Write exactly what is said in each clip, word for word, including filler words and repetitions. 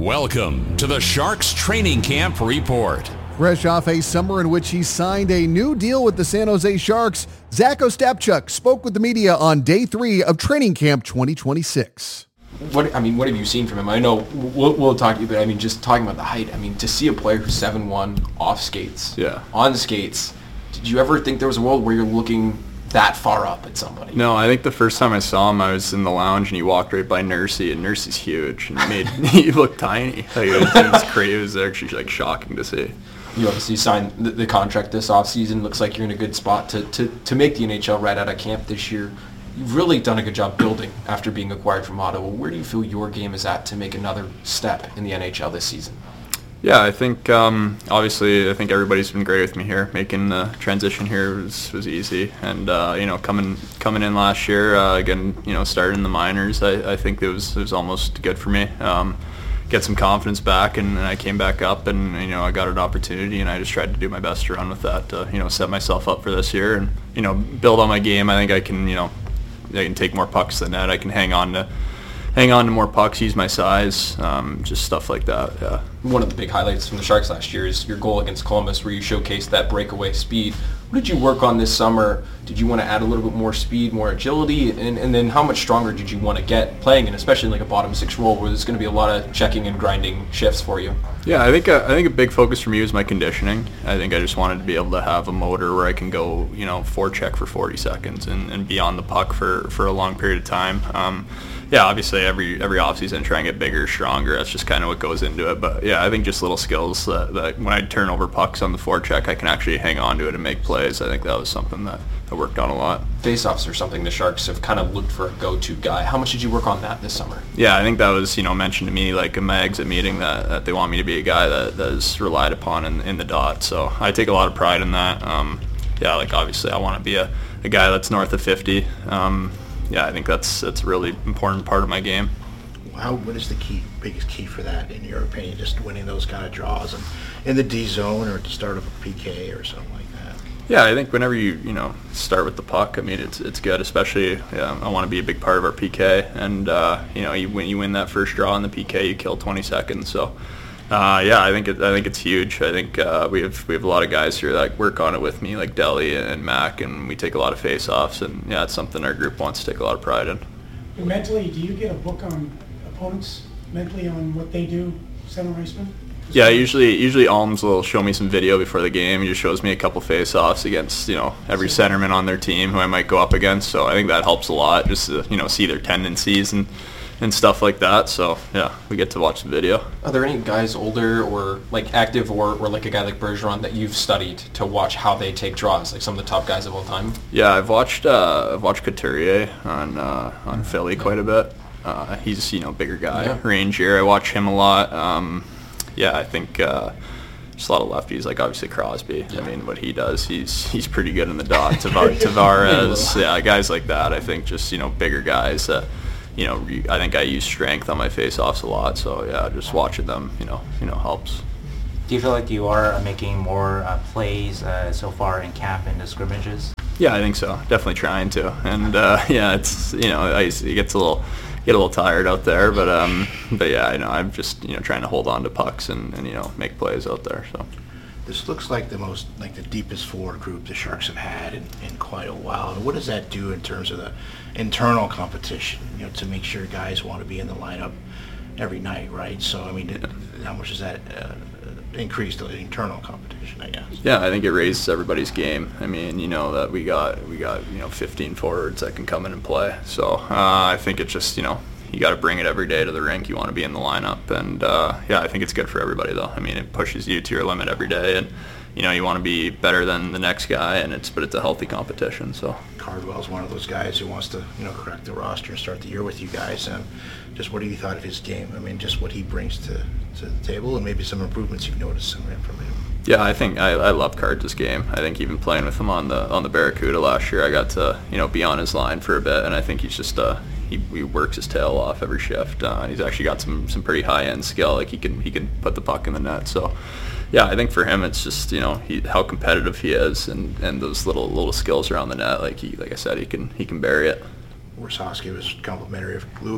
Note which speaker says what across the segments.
Speaker 1: Welcome to the Sharks Training Camp Report.
Speaker 2: Fresh off a summer in which he signed a new deal with the San Jose Sharks, Zach Ostapchuk spoke with the media on day three of Training Camp twenty twenty-six.
Speaker 3: What I mean, what have you seen from him? I know we'll, we'll talk to you, but I mean, just talking about the height. I mean, to see a player who's seven one off skates,
Speaker 4: yeah,
Speaker 3: on skates. Did you ever think there was a world where you're looking that far up at somebody?
Speaker 4: No, I think the first time I saw him, I was in the lounge and he walked right by Nursey, and Nursey's huge and he made he looked tiny. Like, it, was, it was crazy. It was actually like shocking to see.
Speaker 3: You obviously signed the, the contract this offseason. Looks like you're in a good spot to, to, to make the N H L right out of camp this year. You've really done a good job building after being acquired from Ottawa. Where do you feel your game is at to make another step in the N H L this season?
Speaker 4: Yeah, I think um, obviously I think everybody's been great with me here. Making the transition here was, was easy, and uh, you know coming coming in last year uh, again, you know starting in the minors, I, I think it was it was almost good for me. Um, get some confidence back, and, and I came back up, and you know I got an opportunity, and I just tried to do my best to run with that to you know set myself up for this year, and you know build on my game. I think I can you know I can take more pucks than that. I can hang on to. hang on to more pucks, use my size, um, just stuff like that, yeah.
Speaker 3: One of the big highlights from the Sharks last year is your goal against Columbus, where you showcased that breakaway speed. What did you work on this summer? Did you want to add a little bit more speed, more agility, and, and then how much stronger did you want to get playing in, especially in like a bottom six role where there's going to be a lot of checking and grinding shifts for you?
Speaker 4: Yeah, I think a, I think a big focus for me was my conditioning. I think I just wanted to be able to have a motor where I can go, you know, forecheck for forty seconds and, and be on the puck for, for a long period of time. Um, Yeah, obviously every every offseason try and get bigger, stronger. That's just kind of what goes into it. But yeah, I think just little skills that, that when I turn over pucks on the forecheck, I can actually hang on to it and make plays. I think that was something that I worked on a lot.
Speaker 3: Faceoffs are something the Sharks have kind of looked for a go-to guy. How much did you work on that this summer?
Speaker 4: Yeah, I think that was you know mentioned to me like in my exit meeting that, that they want me to be a guy that, that is relied upon in, in the dot. So I take a lot of pride in that. Um, yeah, like obviously I want to be a, a guy that's north of fifty. Um, Yeah, I think that's that's a really important part of my game.
Speaker 5: How what is the key, biggest key for that in your opinion? Just winning those kind of draws and in the D zone or at the start of a P K or something like that.
Speaker 4: Yeah, I think whenever you you know start with the puck, I mean it's it's good. Especially yeah, I want to be a big part of our P K, and uh, you know you, when you win that first draw in the P K, you kill twenty seconds. So. Uh, yeah, I think it, I think it's huge. I think uh, we have we have a lot of guys here that work on it with me, like Deli and Mac, and we take a lot of face-offs. And yeah, it's something our group wants to take a lot of pride in.
Speaker 6: Mentally, do you get a book on opponents mentally on what they do, center iceman?
Speaker 4: Yeah, usually usually Alms will show me some video before the game. He just shows me a couple face-offs against you know every centerman on their team who I might go up against. So I think that helps a lot, just to you know see their tendencies and. and stuff like that. So yeah, we get to watch the video.
Speaker 3: Are there any guys older or like active or, or like a guy like Bergeron that you've studied to watch how they take draws, like some of the top guys of all time?
Speaker 4: Yeah, I've watched uh, I've watched Couturier on uh, on Philly quite a bit. Uh, he's you know bigger guy, yeah. Ranger. I watch him a lot. Um, yeah, I think uh, just a lot of lefties, like obviously Crosby. Yeah. I mean, what he does, he's he's pretty good in the dot. Tavar- Tavares, yeah, guys like that. I think just you know bigger guys that. You know, I think I use strength on my face-offs a lot, so yeah, just watching them, you know, you know, helps.
Speaker 7: Do you feel like you are making more uh, plays uh, so far in camp and the scrimmages?
Speaker 4: Yeah, I think so. Definitely trying to, and uh, yeah, it's you know, I, it gets a little get a little tired out there, but um, but yeah, I know I'm just you know trying to hold on to pucks and, and you know make plays out there. So.
Speaker 5: This looks like the most, like the deepest forward group the Sharks have had in, in quite a while. And what does that do in terms of the internal competition, you know, to make sure guys want to be in the lineup every night, right? So, I mean, yeah. How much does that uh, increase the internal competition, I guess?
Speaker 4: Yeah, I think it raises everybody's game. I mean, you know, that we got, we got you know, fifteen forwards that can come in and play. So uh, I think it just, you know, you got to bring it every day to the rink. You want to be in the lineup, and uh, yeah, I think it's good for everybody though. I mean, it pushes you to your limit every day, and you know you want to be better than the next guy, and it's but it's a healthy competition. So
Speaker 5: Cardwell's one of those guys who wants to you know correct the roster and start the year with you guys. And just what have you thought of his game? I mean, just what he brings to to the table, and maybe some improvements you've noticed from him.
Speaker 4: Yeah, I think I, I love Cards' game. I think even playing with him on the on the Barracuda last year, I got to you know be on his line for a bit, and I think he's just uh he, he works his tail off every shift. Uh, he's actually got some, some pretty high end skill. Like he can he can put the puck in the net. So yeah, I think for him it's just you know he, how competitive he is, and, and those little little skills around the net. Like he like I said, he can he can bury it.
Speaker 5: Warsawski was complimentary of Luka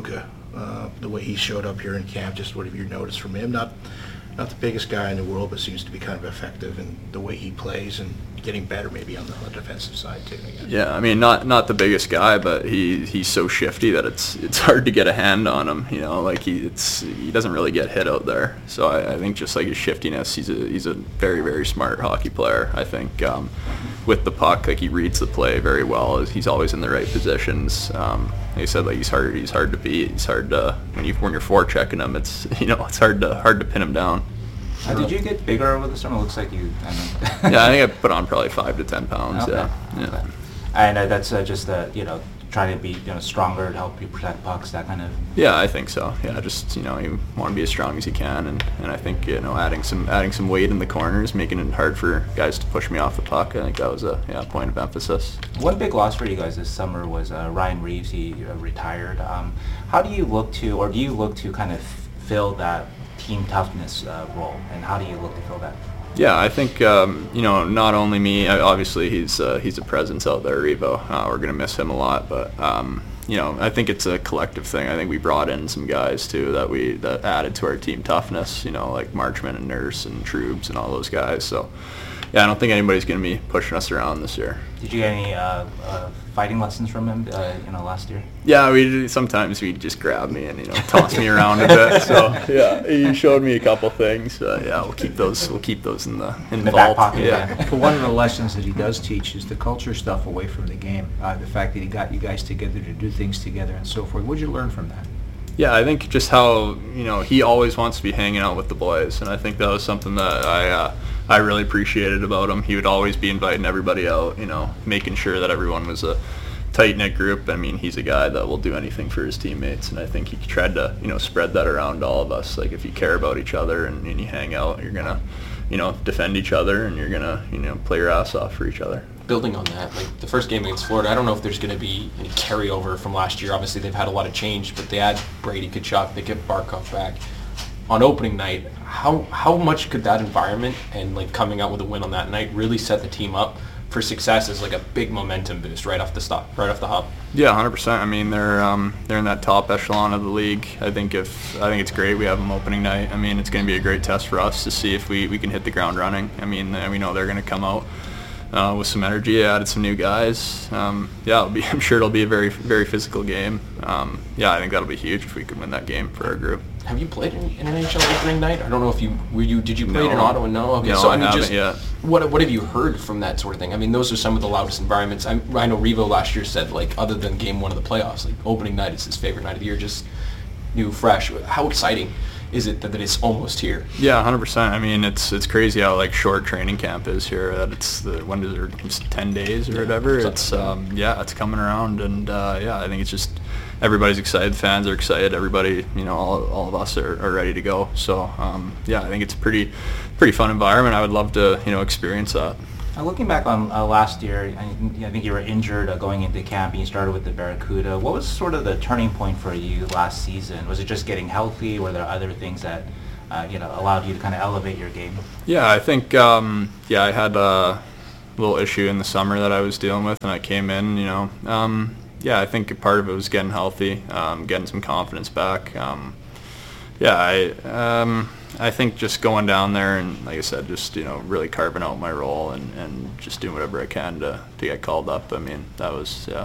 Speaker 5: uh, the way he showed up here in camp? Just what have you noticed from him? Not not the biggest guy in the world, but seems to be kind of effective in the way he plays and getting better maybe on the, on the defensive side too. I guess.
Speaker 4: Yeah, I mean, not not the biggest guy, but he he's so shifty that it's it's hard to get a hand on him. You know, like he it's he doesn't really get hit out there. So I, I think just like his shiftiness, he's a he's a very very smart hockey player. I think um, with the puck, like he reads the play very well. He's always in the right positions. Um, like I said, like he's hard he's hard to beat. He's hard to when you when you're forechecking him. It's you know it's hard to hard to pin him down.
Speaker 7: Uh, did you get bigger over the summer? It looks like you. I mean
Speaker 4: Yeah, I think I put on probably five to ten pounds.
Speaker 7: Okay.
Speaker 4: Yeah, yeah.
Speaker 7: Okay. And uh, that's uh, just uh, you know trying to be you know stronger to help you protect pucks, that kind of.
Speaker 4: Yeah, I think so. Yeah, just you know, you want to be as strong as you can, and, and I think you know adding some adding some weight in the corners, making it hard for guys to push me off the puck. I think that was a yeah point of emphasis.
Speaker 7: One big loss for you guys this summer was uh, Ryan Reeves. He uh, retired. Um, how do you look to, or do you look to kind of fill that team toughness uh, role, and how do you look to fill that?
Speaker 4: Yeah, I think um, you know not only me. Obviously, he's uh, he's a presence out there, Revo. Uh, we're gonna miss him a lot, but um, you know I think it's a collective thing. I think we brought in some guys too that we that added to our team toughness. You know, like Marchman and Nurse and Troubs and all those guys. So yeah, I don't think anybody's gonna be pushing us around this year.
Speaker 7: Did you get any uh, uh, fighting lessons from him, uh, you know, last year?
Speaker 4: Yeah, we sometimes he just grab me and you know toss me around a bit. So yeah, he showed me a couple things. Uh, yeah, we'll keep those. We'll keep those in the in,
Speaker 7: In the
Speaker 4: vault.
Speaker 7: back pocket,
Speaker 4: Yeah.
Speaker 7: yeah.
Speaker 8: But one of the lessons that he does teach is the culture stuff away from the game. Uh, the fact that he got you guys together to do things together and so forth. What did you learn from that?
Speaker 4: Yeah, I think just how you know he always wants to be hanging out with the boys, and I think that was something that I uh, I really appreciated about him. He would always be inviting everybody out, you know, making sure that everyone was a tight-knit group. I mean, he's a guy that will do anything for his teammates, and I think he tried to, you know, spread that around to all of us. Like, if you care about each other and, and you hang out, you're gonna, you know, defend each other, and you're gonna, you know, play your ass off for each other.
Speaker 3: Building on that, like the first game against Florida, I don't know if there's going to be any carryover from last year. Obviously, they've had a lot of change, but they had Brady Tkachuk, they get Barkov back. On opening night, how how much could that environment and like coming out with a win on that night really set the team up for success as like a big momentum boost right off the stop, right off the hop?
Speaker 4: Yeah, one hundred percent. I mean, they're um, they're in that top echelon of the league. I think if I think it's great we have them opening night. I mean, it's going to be a great test for us to see if we, we can hit the ground running. I mean, we know they're going to come out uh, with some energy. I added some new guys. Um, yeah, it'll be, I'm sure it'll be a very very physical game. Um, yeah, I think that'll be huge if we can win that game for our group.
Speaker 3: Have you played in, in an N H L opening night? I don't know if you were you. Did you play
Speaker 4: No.
Speaker 3: it in Ottawa? No. Okay,
Speaker 4: No,
Speaker 3: so
Speaker 4: I
Speaker 3: I mean,
Speaker 4: haven't
Speaker 3: just
Speaker 4: yet.
Speaker 3: what what have you heard from that sort of thing? I mean, those are some of the loudest environments. I, I know Revo last year said like, other than game one of the playoffs, like opening night is his favorite night of the year, just new, fresh. How exciting is it that, that it's almost here?
Speaker 4: Yeah, one hundred percent. I mean, it's it's crazy how like short training camp is here. That it's the when is it? It's ten days or
Speaker 3: Yeah,
Speaker 4: whatever.
Speaker 3: something
Speaker 4: It's
Speaker 3: like that.
Speaker 4: um yeah, it's coming around, and uh, yeah, I think it's just everybody's excited. The fans are excited. Everybody, you know, all, all of us are, are ready to go. So um, yeah, I think it's a pretty pretty fun environment. I would love to you know experience that.
Speaker 7: Uh, looking back on uh, last year, I, I think you were injured uh, going into camp, and you started with the Barracuda. What was sort of the turning point for you last season? Was it just getting healthy? Were there other things that uh, you know allowed you to kind of elevate your game?
Speaker 4: Yeah, I think um, yeah, I had a little issue in the summer that I was dealing with, and I came in. You know, um, yeah, I think a part of it was getting healthy, um, getting some confidence back. Um, yeah, I um, I think just going down there and, like I said, just you know really carving out my role and, and just doing whatever I can to, to get called up. I mean, that was yeah,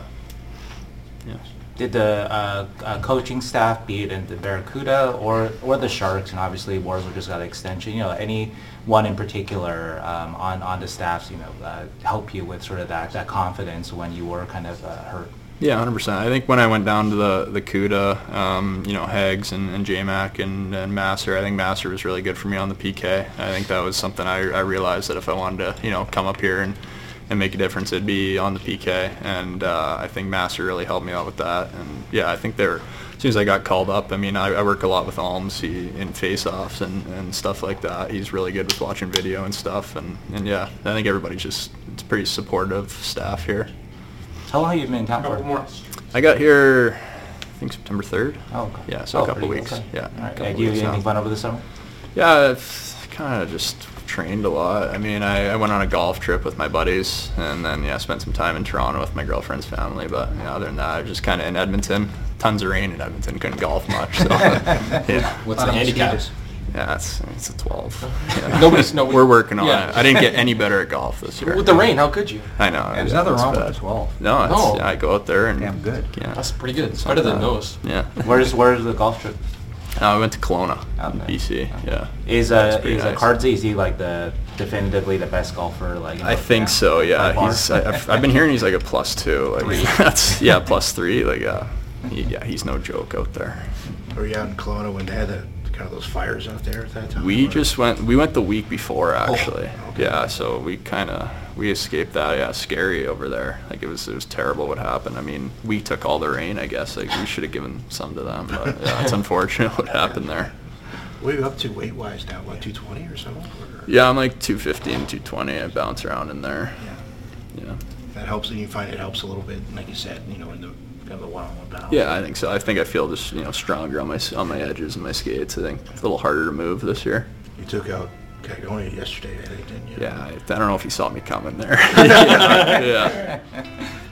Speaker 4: yeah.
Speaker 7: Did the uh, uh, coaching staff, be it in the Barracuda or or the Sharks, and obviously Warsaw just got an extension, you know, any one in particular um, on on the staffs, you know, uh, help you with sort of that, that confidence when you were kind of uh, hurt?
Speaker 4: Yeah, one hundred percent. I think when I went down to the the CUDA, um, you know, Hags and, and J-Mac and, and Masser, I think Masser was really good for me on the P K. I think that was something I, I realized that if I wanted to, you know, come up here and, and make a difference, it'd be on the P K. And uh, I think Masser really helped me out with that. And yeah, I think they're, as soon as I got called up, I mean, I, I work a lot with Alms he, in face-offs and, and stuff like that. He's really good with watching video and stuff. And, and yeah, I think everybody's just, it's pretty supportive staff here.
Speaker 7: How long have you been in town for?
Speaker 4: I got here, I think September third.
Speaker 7: Oh, okay.
Speaker 4: Yeah, so
Speaker 7: Oh,
Speaker 4: a couple
Speaker 7: pretty
Speaker 4: weeks.
Speaker 7: good.
Speaker 4: Yeah.
Speaker 7: All right.
Speaker 4: couple
Speaker 7: Uh, do you
Speaker 4: weeks
Speaker 7: have anything
Speaker 4: now.
Speaker 7: fun over the summer?
Speaker 4: Yeah, I've kind of just trained a lot. I mean, I, I went on a golf trip with my buddies, and then yeah, spent some time in Toronto with my girlfriend's family. But yeah, other than that, I was just kind of in Edmonton, tons of rain in Edmonton, couldn't golf much. So yeah,
Speaker 3: What's
Speaker 8: Lot
Speaker 3: the
Speaker 8: of
Speaker 3: handicap?
Speaker 8: mosquitoes.
Speaker 4: yeah, it's it's a twelve. Yeah.
Speaker 3: Nobody's nobody.
Speaker 4: We're working on
Speaker 3: Yeah.
Speaker 4: it. I didn't get any better at golf this year.
Speaker 3: With the rain, how could you?
Speaker 4: I know.
Speaker 8: There's
Speaker 4: yeah,
Speaker 8: nothing
Speaker 4: it's
Speaker 8: wrong
Speaker 4: bad.
Speaker 8: with a twelve.
Speaker 4: No, it's,
Speaker 3: No.
Speaker 4: yeah, I go out there and
Speaker 8: Damn good.
Speaker 4: Yeah,
Speaker 3: That's pretty good. It's
Speaker 4: not
Speaker 3: better than
Speaker 4: bad.
Speaker 3: those.
Speaker 4: Yeah.
Speaker 7: Where's where's the golf trip?
Speaker 4: Uh, I went to Kelowna, in
Speaker 7: Okay.
Speaker 4: B C. Yeah.
Speaker 7: Is
Speaker 4: That's
Speaker 7: uh
Speaker 4: pretty
Speaker 7: is uh,
Speaker 4: nice.
Speaker 7: Cardzy, is he like the definitively the best golfer? Like in
Speaker 4: I
Speaker 7: the-
Speaker 4: think so. Yeah,
Speaker 7: By far?
Speaker 4: he's. I, I've, I've been hearing he's like a plus two. Like that's yeah, plus three. Like uh, he, yeah, he's no joke out there.
Speaker 5: Were you out in Kelowna when they had the, kind of those fires out there at that time?
Speaker 4: We
Speaker 5: or-
Speaker 4: just went. We went the week before actually.
Speaker 5: okay.
Speaker 4: Yeah, so we kind of we escaped that. Yeah, scary over there. Like it was it was terrible what happened. I mean, we took all the rain. I guess like we should have given some to them. But yeah, it's unfortunate what happened there.
Speaker 5: What are you up to weight-wise now? What, two twenty or so? Or-
Speaker 4: Yeah, I'm like two fifty and two twenty. I bounce around in there.
Speaker 5: Yeah.
Speaker 4: Yeah.
Speaker 5: That helps, and you find it helps a little bit, like you said, you know, in the kind of the one-on-one battle.
Speaker 4: Yeah, I think so. I think I feel just you know stronger on my s- on my edges and my skates. I think it's a little harder to move this year.
Speaker 5: You took out Cagoni yesterday, I think, didn't you?
Speaker 4: Yeah, I, I don't know if you saw me coming there. yeah. yeah.